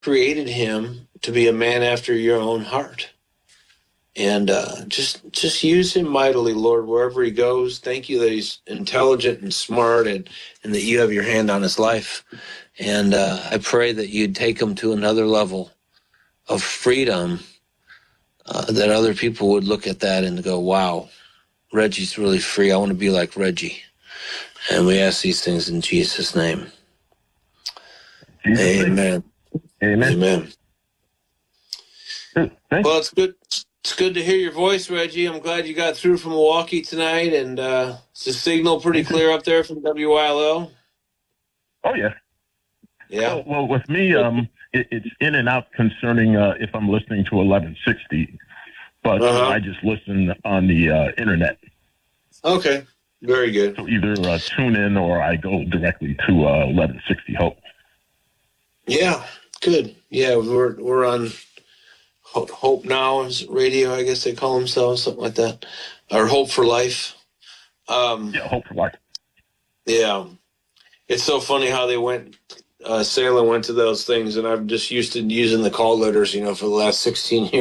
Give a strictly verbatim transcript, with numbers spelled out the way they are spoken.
created him to be a man after your own heart. And uh, just just use him mightily, Lord, wherever he goes. Thank you that he's intelligent and smart, and, and that you have your hand on his life. And uh, I pray that you'd take him to another level of freedom, uh, that other people would look at that and go, wow, Reggie's really free. I want to be like Reggie. And we ask these things in Jesus' name. Jesus Amen. Amen. Amen. Thanks. Well, it's good. It's good to hear your voice, Reggie. I'm glad you got through from Milwaukee tonight, and uh, is the signal pretty clear up there from W I L L? Oh, yeah. Yeah. Well, well with me, um, it, it's in and out concerning uh, if I'm listening to eleven sixty, but Uh-huh. uh, I just listen on the uh, internet. Okay. Very good. So either uh, tune in or I go directly to uh, eleven sixty Hope. Yeah. Good. Yeah, we're we're on Hope Now is radio, I guess they call themselves, something like that, or Hope for Life. Um, Yeah, Hope for Life. Yeah. It's so funny how they went, uh, Salem went to those things, and I'm just used to using the call letters, you know, for the last sixteen years.